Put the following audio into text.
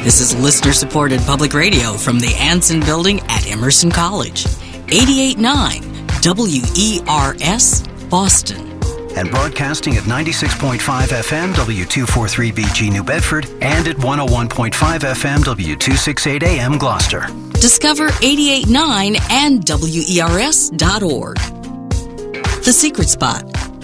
This is listener-supported public radio from the Anson Building at Emerson College. 88.9 WERS, Boston. And broadcasting at 96.5 FM W243BG New Bedford and at 101.5 FM W268 AM Gloucester. Discover 88.9 and WERS.org. The Secret Spot.